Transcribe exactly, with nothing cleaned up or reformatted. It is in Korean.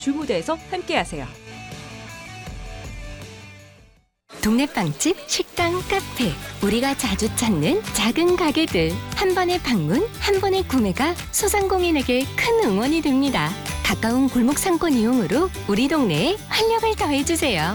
주무대에서 함께하세요. 동네 빵집, 식당, 카페, 우리가 자주 찾는 작은 가게들. 한 번의 방문, 한 번의 구매가 소상공인에게 큰 응원이 됩니다. 가까운 골목 상권 이용으로 우리 동네에 활력을 더해주세요.